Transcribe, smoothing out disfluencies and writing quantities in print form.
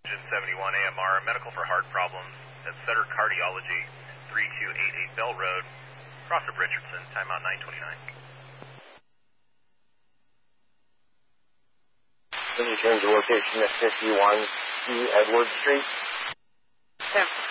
Engine 71 AMR, medical for heart problems at Sutter Cardiology, 3288 Bell Road, Crawford Richardson, timeout 929. Can you change the location at 51 E Edward Street? Yeah.